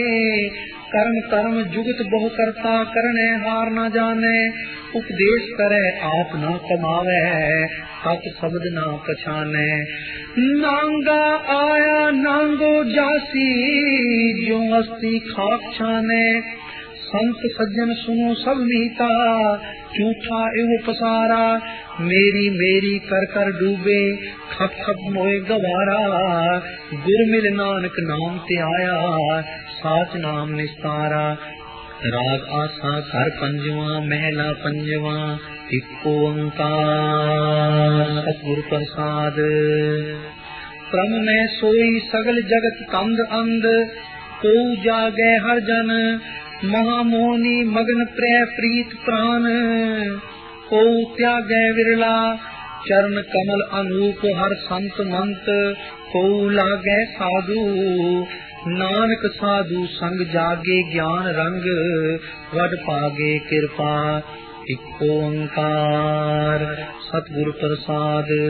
कर्म कर्म जुगत बहु करता, करने हार न जाने। उपदेश करे आप न कमावे, सत शब्द न पछाने। नांगा आया नांगो जासी, जो अस्थि खाक छाने। संत सज्जन सुनो सब मीता, झूठा एवं पसारा। मेरी मेरी कर कर डूबे, खप खप मोए गवारा। गुर मिल नानक नाम ते आया, साच नाम निस्तारा। राग आसा घर पंजवा, महला पंजवा, इको ओंकार। सतगुर प्रसाद। क्रम में सोई सगल जगत कंद अंध, को जागे हर जन। महामोहनी मगन प्रेय प्रीत प्राण, को त्यागे विरला। चरण कमल अनूप हर संत मंत, को लागे साधु। नानक साधु संग जागे ज्ञान रंग, वड पागे कृपा। इको ओंकार। सतगुर प्रसाद।